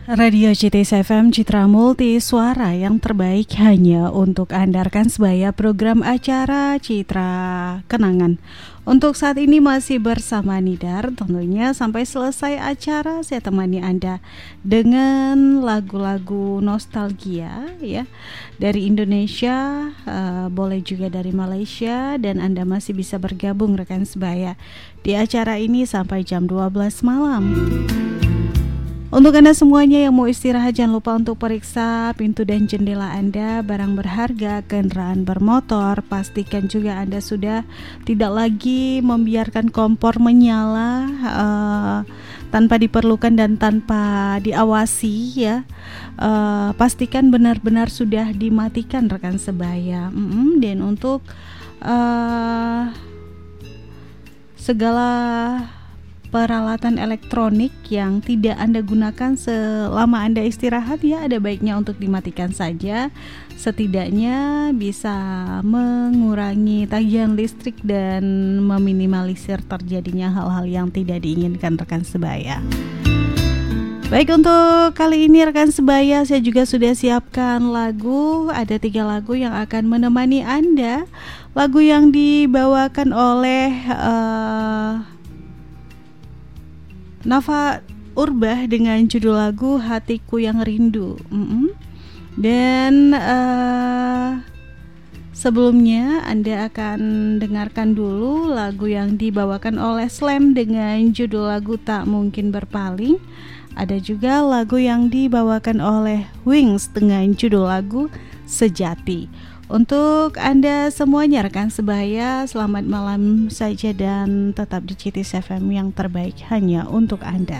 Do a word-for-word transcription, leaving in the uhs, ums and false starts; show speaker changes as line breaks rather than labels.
Radio C T S F M Citra Multi Suara yang terbaik hanya untuk Anda rekan sebaya program acara Citra Kenangan. Untuk saat ini masih bersama Nidar, tentunya sampai selesai acara saya temani Anda dengan lagu-lagu nostalgia ya dari Indonesia, uh, boleh juga dari Malaysia, dan Anda masih bisa bergabung rekan sebaya di acara ini sampai jam dua belas malam. Untuk Anda semuanya yang mau istirahat, jangan lupa untuk periksa pintu dan jendela Anda, barang berharga, kendaraan bermotor. Pastikan juga Anda sudah tidak lagi membiarkan kompor menyala uh, tanpa diperlukan dan tanpa diawasi ya. Uh, pastikan benar-benar sudah dimatikan rekan sebaya. Mm-hmm. Dan untuk uh, segala peralatan elektronik yang tidak Anda gunakan selama Anda istirahat ya, ada baiknya untuk dimatikan saja. Setidaknya bisa mengurangi tagihan listrik dan meminimalisir terjadinya hal-hal yang tidak diinginkan rekan sebaya. Baik, untuk kali ini rekan sebaya saya juga sudah siapkan lagu. Ada tiga lagu yang akan menemani Anda. Lagu yang dibawakan oleh uh, Nafa Urbah dengan judul lagu Hatiku Yang Rindu. Mm-hmm. Dan uh, sebelumnya Anda akan dengarkan dulu lagu yang dibawakan oleh Slam dengan judul lagu Tak Mungkin Berpaling. Ada juga lagu yang dibawakan oleh Wings dengan judul lagu Sejati. Untuk Anda semuanya rekan sebaya, selamat malam saja dan tetap di C T S F M yang terbaik hanya untuk Anda.